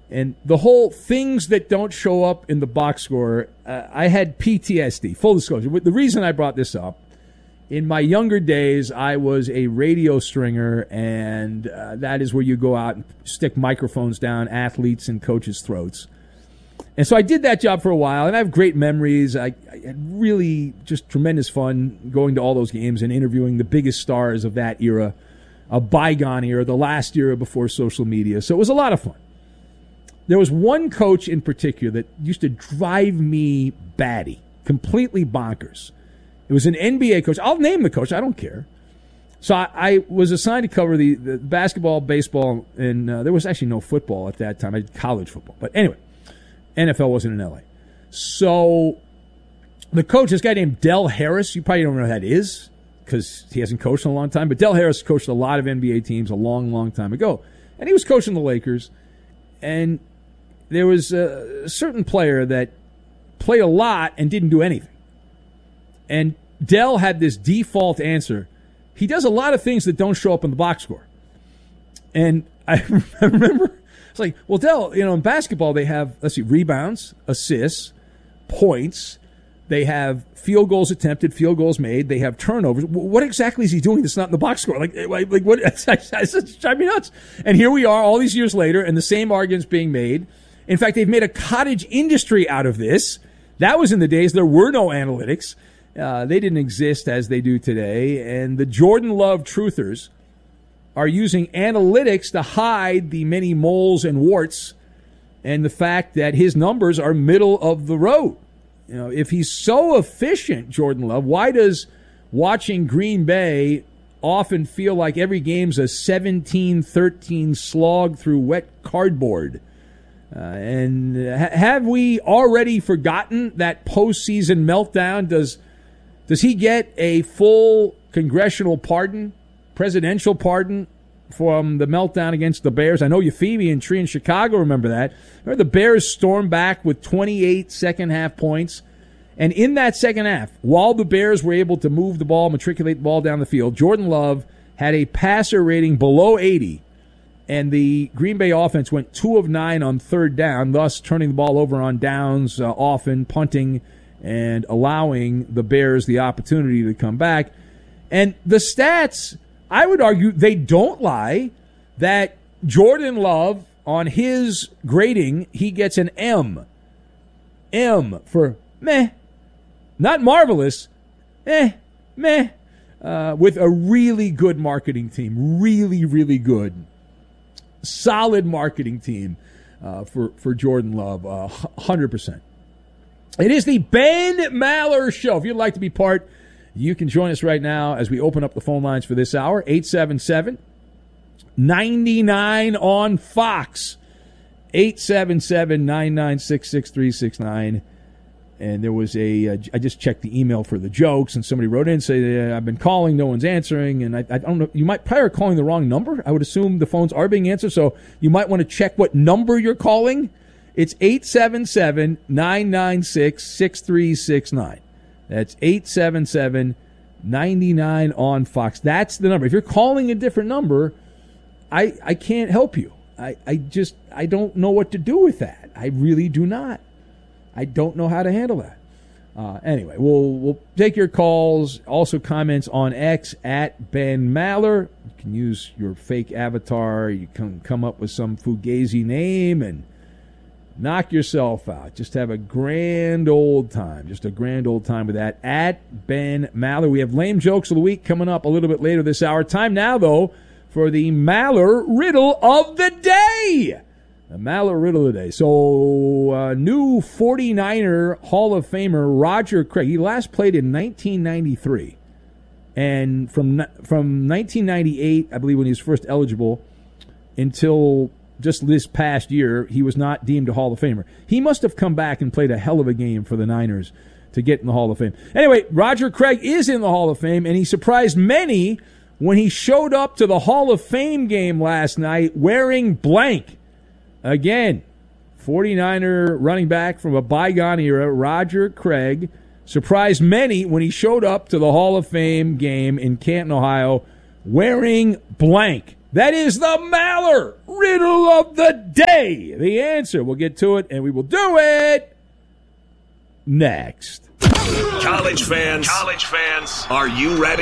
And the whole things that don't show up in the box score, I had PTSD, full disclosure. The reason I brought this up, in my younger days, I was a radio stringer, and that is where you go out and stick microphones down athletes and coaches' throats. And so I did that job for a while, and I have great memories. I had really just tremendous fun going to all those games and interviewing the biggest stars of that era, a bygone era, the last era before social media. So it was a lot of fun. There was one coach in particular that used to drive me batty, completely bonkers. It was an NBA coach. I'll name the coach. I don't care. So I was assigned to cover the basketball, baseball, and there was actually no football at that time. I did college football. But anyway, NFL wasn't in L.A. So the coach, this guy named Del Harris, you probably don't know who that is because he hasn't coached in a long time. But Del Harris coached a lot of NBA teams a long, long time ago. And he was coaching the Lakers. And there was a certain player that played a lot and didn't do anything. And Dell had this default answer. He does a lot of things that don't show up in the box score. And I remember, it's like, well, Dell, in basketball they have, rebounds, assists, points. They have field goals attempted, field goals made. They have turnovers. What exactly is he doing that's not in the box score? Like what? It's driving me nuts. And here we are all these years later, and the same argument's being made. In fact, they've made a cottage industry out of this. That was in the days there were no analytics. They didn't exist as they do today. And the Jordan Love truthers are using analytics to hide the many moles and warts and the fact that his numbers are middle of the road. If he's so efficient, Jordan Love, why does watching Green Bay often feel like every game's a 17-13 slog through wet cardboard? And have we already forgotten that postseason meltdown? Does he get a full congressional pardon, presidential pardon from the meltdown against the Bears? I know Euphemia and Tree in Chicago remember that. Remember the Bears stormed back with 28 second-half points. And in that second half, while the Bears were able to move the ball, matriculate the ball down the field, Jordan Love had a passer rating below 80. And the Green Bay offense went 2 of 9 on third down, thus turning the ball over on downs, often punting and allowing the Bears the opportunity to come back. And the stats, I would argue, they don't lie, that Jordan Love, on his grading, he gets an M. M for meh. Not marvelous, meh. With a really good marketing team. Really, really good. Solid marketing team for Jordan Love, 100%. It is the Ben Maller Show. If you'd like to be part, you can join us right now as we open up the phone lines for this hour. 877-99 on Fox. 877-996-6369. And there was I just checked the email for the jokes, and somebody wrote in and said, I've been calling, no one's answering. And I don't know, you might probably are calling the wrong number. I would assume the phones are being answered, so you might want to check what number you're calling. It's 877-996-6369. That's 877-99 on Fox. That's the number. If you're calling a different number, I can't help you. I don't know what to do with that. I really do not. I don't know how to handle that. Anyway, we'll take your calls, also comments on X at Ben Maller. You can use your fake avatar. You can come up with some fugazi name and knock yourself out. Just have a grand old time. Just a grand old time with that. At Ben Maller. We have lame jokes of the week coming up a little bit later this hour. Time now, though, for the Maller Riddle of the Day. The Maller Riddle of the Day. So, new 49er Hall of Famer Roger Craig. He last played in 1993. And from 1998, I believe, when he was first eligible, until just this past year, he was not deemed a Hall of Famer. He must have come back and played a hell of a game for the Niners to get in the Hall of Fame. Anyway, Roger Craig is in the Hall of Fame, and he surprised many when he showed up to the Hall of Fame game last night wearing blank. Again, 49er running back from a bygone era, Roger Craig, surprised many when he showed up to the Hall of Fame game in Canton, Ohio, wearing blank. That is the Maller riddle of the day. The answer. We'll get to it, and we will do it next. College fans, are you ready?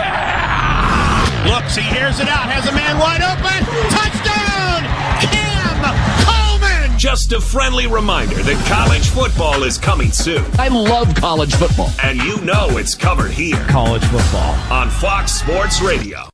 Yeah! Looks, he hears it out, has a man wide open. Touchdown! Cam Coleman! Just a friendly reminder that college football is coming soon. I love college football. And you know it's covered here. College football. On Fox Sports Radio.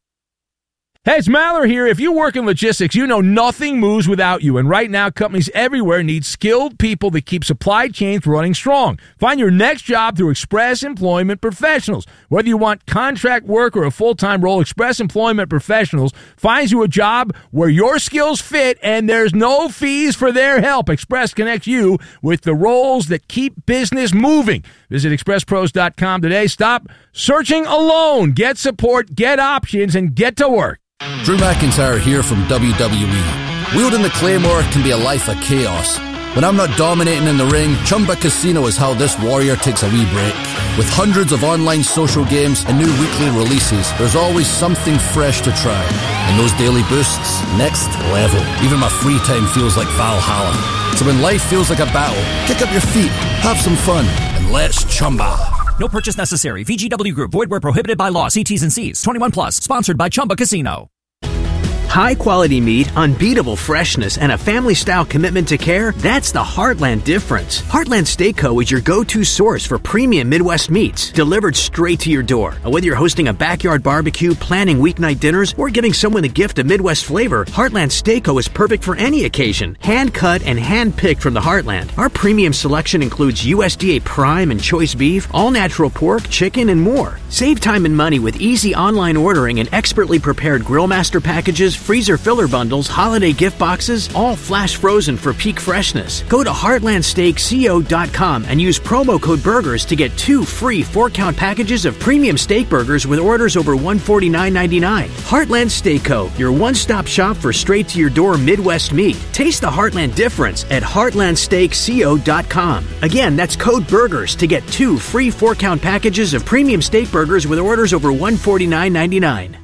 Hey, it's Maller here. If you work in logistics, you know nothing moves without you. And right now, companies everywhere need skilled people that keep supply chains running strong. Find your next job through Express Employment Professionals. Whether you want contract work or a full-time role, Express Employment Professionals finds you a job where your skills fit and there's no fees for their help. Express connects you with the roles that keep business moving. Visit expresspros.com today. Stop searching alone. Get support, get options, and get to work. Drew McIntyre here from WWE. Wielding the Claymore can be a life of chaos. When I'm not dominating in the ring, Chumba Casino is how this warrior takes a wee break. With hundreds of online social games and new weekly releases, there's always something fresh to try. And those daily boosts, next level. Even my free time feels like Valhalla. So when life feels like a battle, kick up your feet, have some fun, and let's Chumba. No purchase necessary. VGW Group. Void where prohibited by law. See T's and C's. 21 plus. Sponsored by Chumba Casino. High-quality meat, unbeatable freshness, and a family-style commitment to care, that's the Heartland difference. Heartland Steak Co. is your go-to source for premium Midwest meats, delivered straight to your door. And whether you're hosting a backyard barbecue, planning weeknight dinners, or giving someone a gift of Midwest flavor, Heartland Steak Co. is perfect for any occasion. Hand-cut and hand-picked from the Heartland. Our premium selection includes USDA Prime and Choice Beef, all-natural pork, chicken, and more. Save time and money with easy online ordering and expertly prepared Grill Master packages, freezer filler bundles, holiday gift boxes, all flash frozen for peak freshness. Go to heartlandsteakco.com and use promo code BURGERS to get 2 free 4-count packages of premium steak burgers with orders over $149.99. Heartland Steak Co., your one-stop shop for straight-to-your-door Midwest meat. Taste the Heartland difference at heartlandsteakco.com. Again, that's code BURGERS to get 2 free 4-count packages of premium steak burgers with orders over $149.99.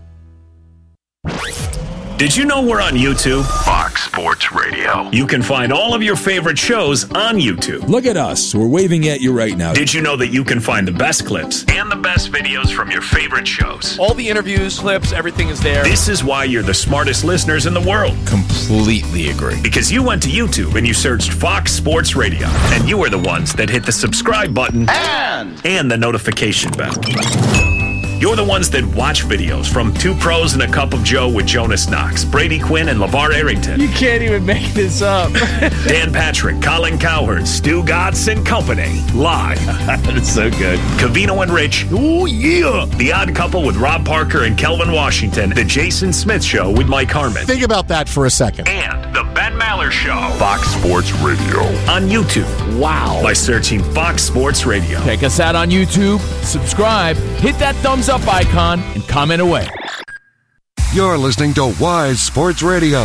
Did you know we're on YouTube? Fox Sports Radio. You can find all of your favorite shows on YouTube. Look at us. We're waving at you right now. Did you know that you can find the best clips and the best videos from your favorite shows? All the interviews, clips, everything is there. This is why you're the smartest listeners in the world. Completely agree. Because you went to YouTube and you searched Fox Sports Radio. And you are the ones that hit the subscribe button and the notification bell. You're the ones that watch videos from Two Pros and a Cup of Joe with Jonas Knox, Brady Quinn, and LeVar Arrington. You can't even make this up. Dan Patrick, Colin Cowherd, Stu Gatz and Company. Live. That's so good. Covino and Rich. Oh, yeah. The Odd Couple with Rob Parker and Kelvin Washington. The Jason Smith Show with Mike Harmon. Think about that for a second. And The Ben Maller Show. Fox Sports Radio. On YouTube. Wow. By searching Fox Sports Radio. Check us out on YouTube. Subscribe. Hit that thumbs up icon and comment away. You're listening to Wise Sports Radio.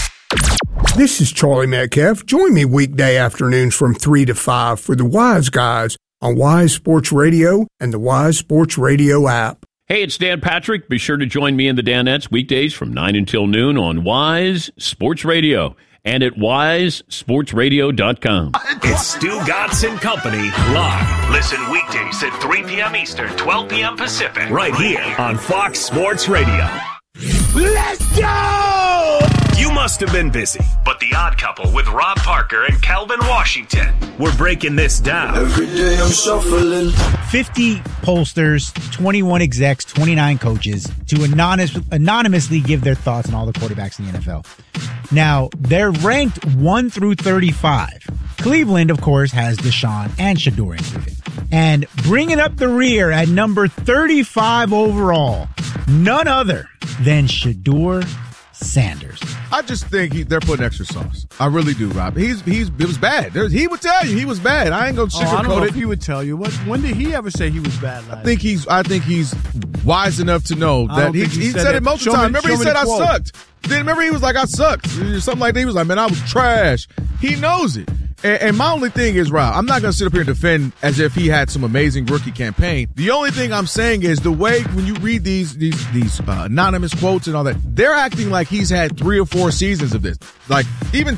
This is Charlie Metcalf. Join me weekday afternoons from 3 to 5 for the Wise Guys on Wise Sports Radio and the Wise Sports Radio app. Hey, it's Dan Patrick. Be sure to join me and the Danettes weekdays from 9 until noon on Wise Sports Radio and at wisesportsradio.com. It's Stu Gatz and Company live. Listen weekdays at 3 p.m. Eastern, 12 p.m. Pacific, right here on Fox Sports Radio. Let's go! You must have been busy, but The Odd Couple with Rob Parker and Kelvin Washington, we're breaking this down. Every day I'm shuffling. 50 pollsters, 21 execs, 29 coaches to anonymously give their thoughts on all the quarterbacks in the NFL. Now, they're ranked 1 through 35. Cleveland, of course, has Deshaun and Shedeur included. And bringing up the rear at number 35 overall, none other than Shedeur Sanders. I just think they're putting extra sauce. I really do, Rob. It was bad. He would tell you he was bad. I ain't gonna sugarcoat I don't know it. if he would tell you. When did he ever say he was bad? I think he's wise enough to know that he said it multiple times. Remember, he said I sucked. Then remember, he was like, I sucked. Something like that. He was like, man, I was trash. He knows it. And my only thing is, Rob, I'm not going to sit up here and defend as if he had some amazing rookie campaign. The only thing I'm saying is the way when you read these anonymous quotes and all that, they're acting like he's had 3 or 4 seasons of this. Like, even